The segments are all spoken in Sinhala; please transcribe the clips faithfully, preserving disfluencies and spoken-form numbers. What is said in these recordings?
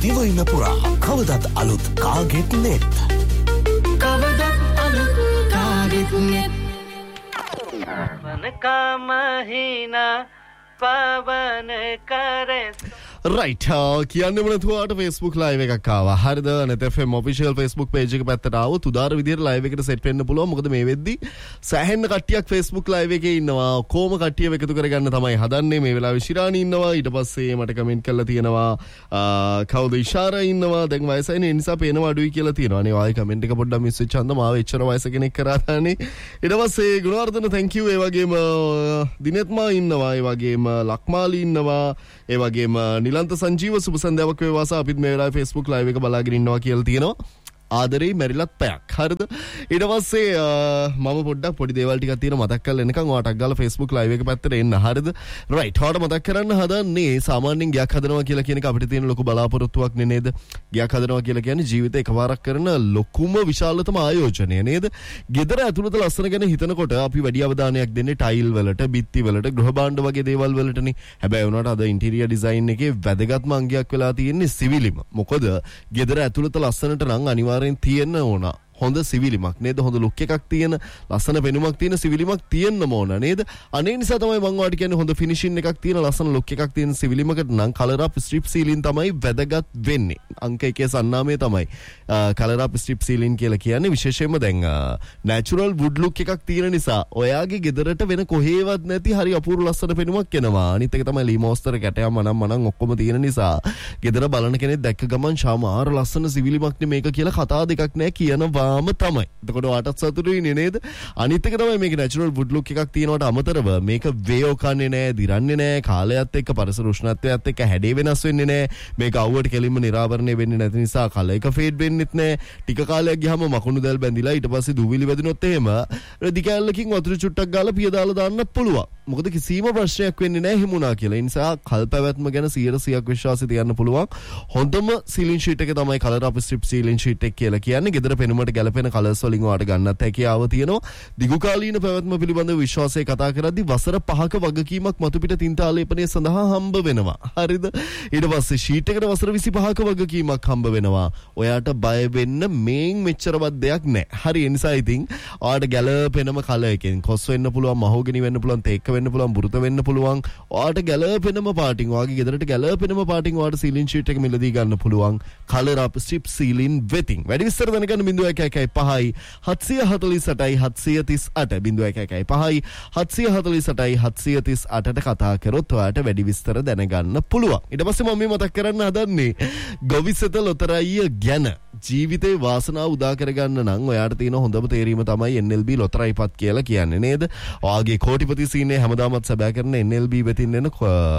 දිවයින පුරා කවදත් අලුත් කාගෙත් නෙත්. කවදත් අලුත් කාගෙත් නෙත්. වනකා මහිනා පවන කරේ රයිට් කියන්නේ මොනතුවාට Facebook live එකක් ආවා. හරිද? net f m official Facebook page එක පැත්තට ආවොත් උදාර විදියට live එකට set වෙන්න පුළුවන්. මොකද මේ වෙද්දි සෑහෙන කට්ටියක් Facebook live එකේ ඉන්නවා. කොහොම කට්ටියව එකතු කරගන්න තමයි හදන්නේ. මේ වෙලාවේ ශිරානි ඉන්නවා. ඊට පස්සේ මට කමෙන්ට් කරලා තියෙනවා කවුද ඉෂාරා ඉන්නවා. දැන් වයසයි නේ නිසා පේනවා අඩුයි කියලා තියෙනවා. අනේ ආයේ කමෙන්ට් එක පොඩ්ඩක් මිස් වෙච්ච හන්ද මාව එච්චර වයස කෙනෙක් කරා දාන්නේ. ඊට පස්සේ ගුණවර්ධන thank you. ඒ වගේම දිනෙත්මා ඉන්නවා. ඒ වගේම ලක්මාලි ඉන්නවා. ඒ වගේම නිලන්ත සංජීව සුබ සන්ධ්‍යාවක් වේවා. අපිත් මේ වෙලාවේ Facebook live එක බලාගෙන ඉන්නවා කියලා තියෙනවා. ආදරේ මැරිලත් පැයක්. හරිද? ඊට පස්සේ මම පොඩ්ඩක් පොඩි දේවල් ටිකක් තියෙනවා මතක් කරලා එනකන් ඔයාටක් ගාලා Facebook live එක පැත්තට එන්න. හරිද? රයිට්. ඔයාට මතක් කරන්න හදන්නේ සාමාන්‍යයෙන් ගයක් හදනවා කියලා කියන එක අපිට තියෙන ලොකු බලාපොරොත්තුවක් නේ නේද? ගයක් හදනවා කියලා කියන්නේ ජීවිතේ එකපාරක් කරන ලොකුම විශාලතම ආයෝජනය නේද? ගෙදර ඇතුළත ලස්සන ගැන හිතනකොට අපි වැඩි අවධානයක් දෙන්නේ ටයිල් වලට, බිත්ති වලට, ගෘහ භාණ්ඩ වගේ දේවල් වලටනේ. හැබැයි උනාට අද ඉන්ටීරියර් ඩිසයින් එකේ වැදගත්ම අංගයක් වෙලා තියෙන්නේ සිවිලිම. මොකද ගෙදර ඇතුළත ලස්සනට නම් අනිවාර්යයෙන් තියෙන්න ඕන හොඳ සිවිලිමක් නේද? හොඳ ලුක් එකක් තියෙන, ලස්සන පෙනුමක් තියෙන සිවිලිමක් තියෙන්න ඕන නේද? අනේ නිසා තමයි මම ඔයාලට කියන්නේ හොඳ ෆිනිෂින් එකක් තියෙන, ලස්සන ලුක් එකක් තියෙන සිවිලිමකට නම් කලර් අප් ස්ට්‍රිප් සීලින් තමයි වැදගත් වෙන්නේ. අංක එකේ සන්නාමය තමයි කලර් අප් ස්ට්‍රිප් සීලින් කියලා කියන්නේ. විශේෂයෙන්ම දැන් නැචරල් වුඩ් ලුක් එකක් තියෙන නිසා ඔයාගේ ගෙදරට වෙන කොහේවත් නැති හරි අපූර්ව ලස්සන පෙනුමක් එනවා. අනිත් එක තමයි ලීමෝස්තර කැටයම් මනම් මනම් ඔක්කොම තියෙන නිසා ගෙදර බලන කෙනෙක් දැක්ක ගමන් ශාමාර ලස්සන සිවිලිමක් නේ මේක කියලා කතා දෙකක් නැහැ කියනවා. තමයි. එතකොට ඔයාටත් සතුටුයිනේ නේද? අනිත් එක තමයි මේකේ නැචරල් වුඩ් ලුක් එකක් තියෙනවට අමතරව මේක වේයෝ කන්නේ නැහැ, දිරන්නේ නැහැ, කාලයත් එක්ක පරිසර උෂ්ණත්වයත් එක්ක හැඩේ වෙනස් වෙන්නේ නැහැ. මේක අවුවට කෙලින්ම නිරාවරණය වෙන්නේ නැති නිසා කලර් එක ෆේඩ් වෙන්නෙත් නැහැ. ටික කාලයක් ගියාම මකුණු දැල් බැඳිලා ඊට පස්සේ දූවිලි වැදුනොත් එහෙම රෙදි කැල්ලකින් වතුර චුට්ටක් ගාලා පිය දාලා දාන්න පුළුවන්. මොකද කිසිම ප්‍රශ්නයක් වෙන්නේ නැහැ හිමුණා කියලා. ඒ නිසා කල්පැවැත්ම ගැන සියයට සීයක් විශ්වාසය තියන්න පුළුවන්. හොඳම සීලින් ෂීට් එක තමයි කලර් අප් ස්ට්‍රිප් සීලින් ෂීට් එක කියලා කියන්නේ. ගෙදර පෙනුමට ගැලපෙන කලර්ස් වලින් ඔයාලට ගන්නත් හැකියාව තියෙනවා. දිගුකාලීන පැවැත්ම පිළිබඳව විශ්වාසය කතා කරද්දී වසර පහක වගකීමක් මතුපිට තින්ත ආලේපනය සඳහා හම්බ වෙනවා. හරිද? ඊට පස්සේ ෂීට් එකට වසර විසිපහක වගකීමක් හම්බ වෙනවා. ඔයාට බය වෙන්න මේන් මෙච්චරවත් දෙයක් නැහැ. හරි. ඒ නිසා ඉතින් ඔයාට ගැලපෙනම කලර් එකෙන් කොස් වෙන්න පුළුවන්, මහෝගනි වෙන්න පුළුවන්, තේක්ක වෙන්න පුළුවන්, බුරුත වෙන්න පුළුවන්. ඔයාට ගැලපෙනම පාටින්, ඔයාගේ ගෙදරට ගැලපෙනම පාටින් ඔයාට සීලින් ෂීට් එක මිලදී ගන්න පුළුවන්. කලර් අප් ස්ට්‍රිප් සීලින් වෙතින්. වැඩි විස්තර දැනගන්න බිංදුව එක එකයි පහයි හත්සිය හතළිස් අටයි හත්සිය තිස් අට බිංදුව එක එකයි පහයි හත්සිය හතළිස් අටයි හත්සිය තිස් අටට කතා කරොත් ඔයාට වැඩි විස්තර දැනගන්න පුළුවන්. ඊට පස්සේ මම මේ මතක් කරන්න හදන්නේ ගොවිසෙත ලොතරැයිය ගැන. ජීවිතේ වාසනාව උදා කරගන්න නම් ඔයාට තියෙන හොඳම තේරීම තමයි N L B ලොතරැයිපත් කියලා කියන්නේ නේද? ඔයාගේ කෝටිපති සීනේ හැමදාමත් සැබෑ කරන N L B වෙතින් එන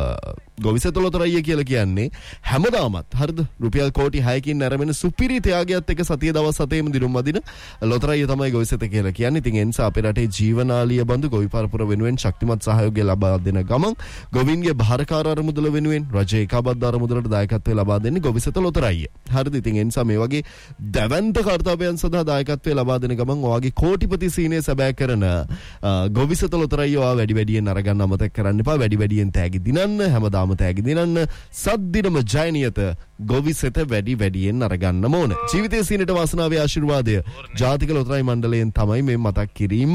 ගොවිසෙත ලොතරැයිය කියලා කියන්නේ හැමදාමත් හරිද? රුපියල් කෝටි හයකින් නැරඹෙන සුපිරි ත්‍යාගයත් එක්ක සතිය දවස් හතේම දිනුම් වදින ලොතරැයිය තමයි ගොවිසෙත කියලා කියන්නේ. ඉතින් ඒ නිසා අපේ රටේ ජීවනාලිය බඳු ගොවි පරපුර වෙනුවෙන් ශක්තිමත් සහයෝගය ලබා දෙන ගමන් ගොවීන්ගේ භාරකාර අරමුදල වෙනුවෙන් රජයේ ඒකාබද්ධ අරමුදලට දායකත්වය ලබා දෙන්නේ ගොවිසෙත ලොතරැයිය. හරිද? ඉතින් ඒ නිසා මේ වගේ දැවැන්ත කර්තව්‍යයන් සඳහා දායකත්වය ලබා දෙන ගමන් ඔයාගේ කෝටිපති සීනේ සැබෑ කරන ගොවිසෙත ලොතරැයිය ඔයා වැඩි වැඩියෙන් අරගන්න අමතක කරන්න එපා. වැඩි වැඩියෙන් තෑගි දිනන්න, හැමදාම තෑගි දිනන්න. සද්දිනම ජයනියත ගොවිසෙත වැඩි වැඩියෙන් අරගන්න ඕන. ජීවිතයේ සීනට වාසනාවේ ආශිර්වාදය ජාතික ලොතරැයි මණ්ඩලයෙන් තමයි මේ මතක් කිරීම.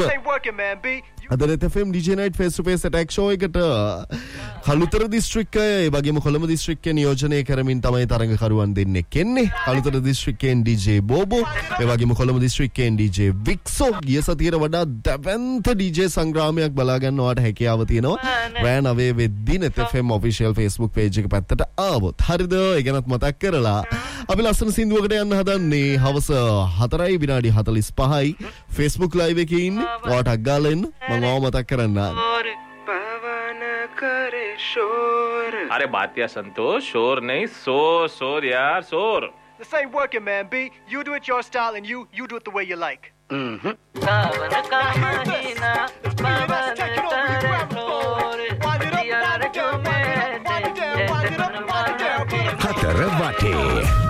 අද net F M D J Night face to face attack show එකට කළුතර දිස්ත්‍රික්කය ඒ වගේම කොළඹ දිස්ත්‍රික්කය නියෝජනය කරමින් තමයි තරඟකරුවන් දෙන්නෙක් එන්නේ. කළුතර දිස්ත්‍රික්කයෙන් D J බෝබෝ, ඒ වගේම කොළඹ දිස්ත්‍රික්කයෙන් D J වික්සෝ. ගිය සතියේ වඩා දැවැන්ත D J සංග්‍රාමයක් බලා ගන්න ඔයාලට හැකියාව තියෙනවා. රෑ නවය වෙද්දී net F M official Facebook page එක පැත්තට ආවොත්. හරිද? ඒ ගැනත් මතක් කරලා අපි ලස්සන සින්දුවකට යන්න හදන්නේ. හවස හතරයි විනාඩි හතළිස් පහයි Facebook live එකේ ඉන්නේ. ඔයාට අග්ගාලා එන්න. මම ආව මතක් කරන්න. अरे बात या संतोष शोर नहीं शोर शोर यार शोर. This ain't working, man. B, you do it your style and you you do it the way you like. Mm-hmm. හතර වටේ